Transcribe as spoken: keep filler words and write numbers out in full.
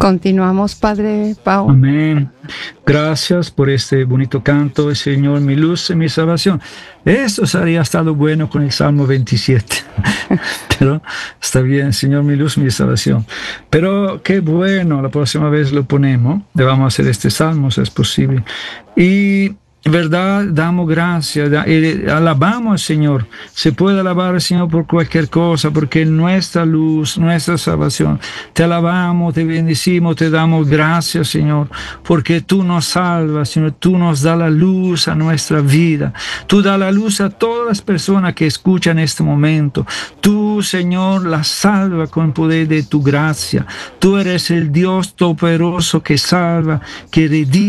Continuamos, Padre Pau. Amén. Gracias por este bonito canto, Señor, mi luz y mi salvación. Esto habría estado bueno con el Salmo veintisiete, pero está bien, Señor, mi luz, mi salvación. Pero qué bueno, la próxima vez lo ponemos, le vamos a hacer este Salmo, si es posible. Y verdad, damos gracias, y alabamos al Señor. Se puede alabar al Señor por cualquier cosa, porque nuestra luz, nuestra salvación. Te alabamos, te bendecimos, te damos gracias, Señor, porque tú nos salvas, Señor. Tú nos das la luz a nuestra vida. Tú das la luz a todas las personas que escuchan este momento. Tú, Señor, la salva con el poder de tu gracia. Tú eres el Dios todopoderoso que salva, que redime.